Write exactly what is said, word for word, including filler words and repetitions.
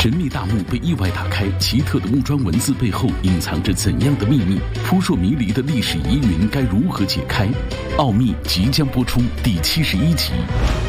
神秘大墓被意外打开，奇特的木砖文字背后隐藏着怎样的秘密？扑朔迷离的历史疑云该如何解开？奥秘即将播出第七十一集。